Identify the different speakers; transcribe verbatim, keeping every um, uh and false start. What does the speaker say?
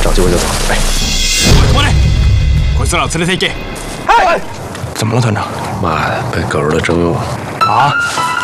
Speaker 1: 找机会就走。哎，
Speaker 2: 过来，快送老子的飞机。
Speaker 3: 哎，怎么了，团长？
Speaker 1: 妈的，被狗日的征用了。
Speaker 3: 啊！